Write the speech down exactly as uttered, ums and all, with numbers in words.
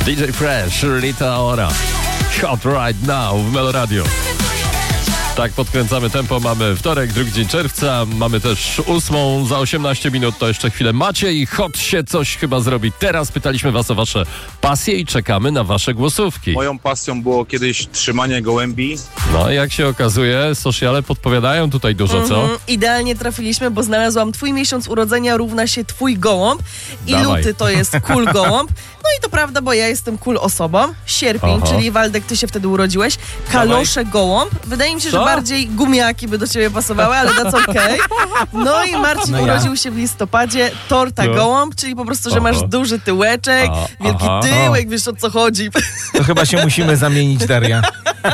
D J Fresh, Rita Ora. Hot right now w Melo Radio. Tak, podkręcamy tempo. Mamy wtorek, drugi dzień czerwca. Mamy też ósmą za osiemnaście minut. To jeszcze chwilę macie i Hot się coś chyba zrobi. Teraz pytaliśmy was o wasze pasje i czekamy na wasze głosówki. Moją pasją było kiedyś trzymanie gołębi. No jak się okazuje, sociale podpowiadają tutaj dużo, co? Mhm, idealnie trafiliśmy, bo znalazłam twój miesiąc urodzenia równa się twój gołąb i Dawaj. luty to jest cool gołąb. No i to prawda, bo ja jestem cool osobą. Sierpień, Aha. czyli Waldek, ty się wtedy urodziłeś. Kalosze gołąb. Wydaje mi się, że Co? bardziej gumiaki by do ciebie pasowały, ale that's okej. No i Marcin No ja. urodził się w listopadzie. Torta No. gołąb, czyli po prostu, że Aha. masz duży tyłeczek, A, wielki aha. tyłek, wiesz o co chodzi. To chyba się musimy zamienić, Daria.